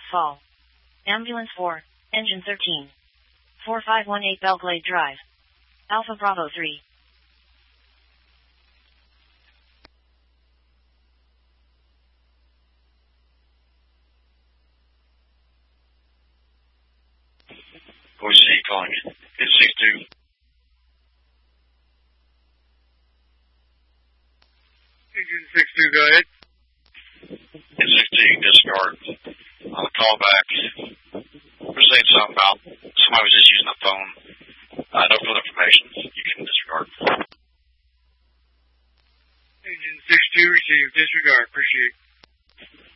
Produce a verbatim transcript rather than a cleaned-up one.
Fall. Ambulance four, Engine thirteen. four five one eight Belglade Drive. Alpha Bravo three. Voice C calling you. It's six two. Engine six two, go ahead. It's six two, disregard. On the call back, we're saying something about somebody was just using the phone. Uh, no further information. You can disregard. Engine six two, receive, disregard. Appreciate it.